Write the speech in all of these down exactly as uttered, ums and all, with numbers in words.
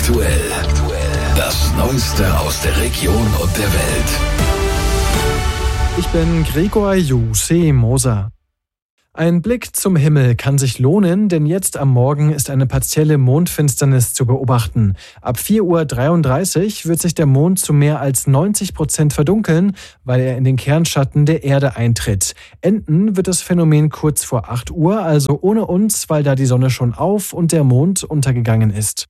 Aktuell. Das Neueste aus der Region und der Welt. Ich bin Gregor Jose Moser. Ein Blick zum Himmel kann sich lohnen, denn jetzt am Morgen ist eine partielle Mondfinsternis zu beobachten. Ab vier Uhr dreiunddreißig wird sich der Mond zu mehr als neunzig Prozent verdunkeln, weil er in den Kernschatten der Erde eintritt. Enden wird das Phänomen kurz vor acht Uhr, also ohne uns, weil da die Sonne schon auf und der Mond untergegangen ist.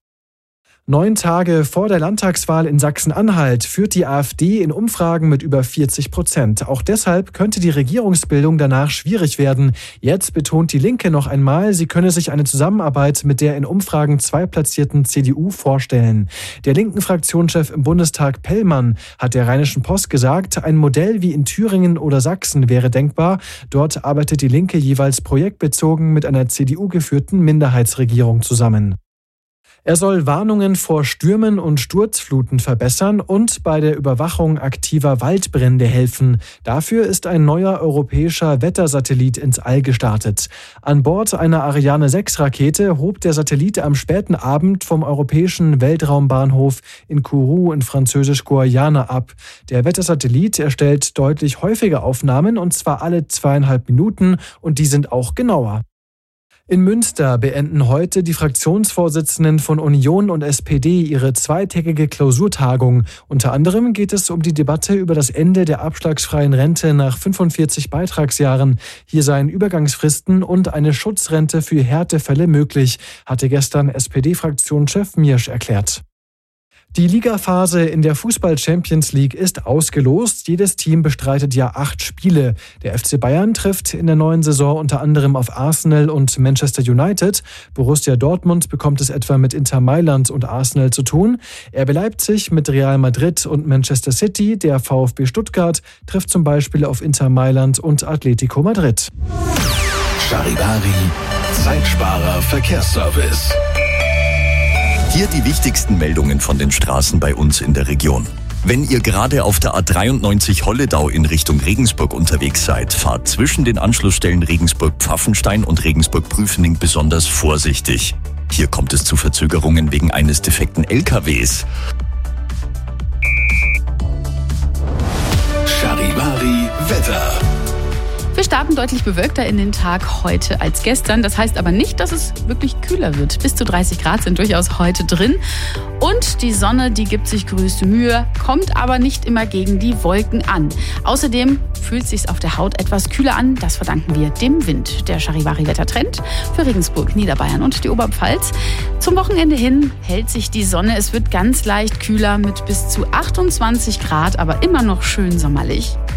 Neun Tage vor der Landtagswahl in Sachsen-Anhalt führt die AfD in Umfragen mit über vierzig Prozent. Auch deshalb könnte die Regierungsbildung danach schwierig werden. Jetzt betont die Linke noch einmal, sie könne sich eine Zusammenarbeit mit der in Umfragen zweitplatzierten C D U vorstellen. Der linken Fraktionschef im Bundestag Pellmann hat der Rheinischen Post gesagt, ein Modell wie in Thüringen oder Sachsen wäre denkbar. Dort arbeitet die Linke jeweils projektbezogen mit einer C D U-geführten Minderheitsregierung zusammen. Er soll Warnungen vor Stürmen und Sturzfluten verbessern und bei der Überwachung aktiver Waldbrände helfen. Dafür ist ein neuer europäischer Wettersatellit ins All gestartet. An Bord einer Ariane sechs Rakete hob der Satellit am späten Abend vom europäischen Weltraumbahnhof in Kourou in Französisch-Guayana ab. Der Wettersatellit erstellt deutlich häufige Aufnahmen, und zwar alle zweieinhalb Minuten, und die sind auch genauer. In Münster beenden heute die Fraktionsvorsitzenden von Union und S P D ihre zweitägige Klausurtagung. Unter anderem geht es um die Debatte über das Ende der abschlagsfreien Rente nach fünfundvierzig Beitragsjahren. Hier seien Übergangsfristen und eine Schutzrente für Härtefälle möglich, hatte gestern S P D-Fraktionschef Miersch erklärt. Die Ligaphase in der Fußball-Champions League ist ausgelost. Jedes Team bestreitet ja acht Spiele. Der F C Bayern trifft in der neuen Saison unter anderem auf Arsenal und Manchester United. Borussia Dortmund bekommt es etwa mit Inter Mailand und Arsenal zu tun. R B Leipzig mit Real Madrid und Manchester City. Der VfB Stuttgart trifft zum Beispiel auf Inter Mailand und Atletico Madrid. Charivari, Zeitsparer Verkehrsservice. Hier die wichtigsten Meldungen von den Straßen bei uns in der Region. Wenn ihr gerade auf der A dreiundneunzig Holledau in Richtung Regensburg unterwegs seid, fahrt zwischen den Anschlussstellen Regensburg-Pfaffenstein und Regensburg-Prüfening besonders vorsichtig. Hier kommt es zu Verzögerungen wegen eines defekten L K Ws. Charivari Wetter. Wir starten deutlich bewölkter in den Tag heute als gestern. Das heißt aber nicht, dass es wirklich kühler wird. Bis zu dreißig Grad sind durchaus heute drin. Und die Sonne, die gibt sich größte Mühe, kommt aber nicht immer gegen die Wolken an. Außerdem fühlt es sich auf der Haut etwas kühler an. Das verdanken wir dem Wind. Der Charivari-Wettertrend für Regensburg, Niederbayern und die Oberpfalz. Zum Wochenende hin hält sich die Sonne. Es wird ganz leicht kühler mit bis zu achtundzwanzig Grad, aber immer noch schön sommerlich.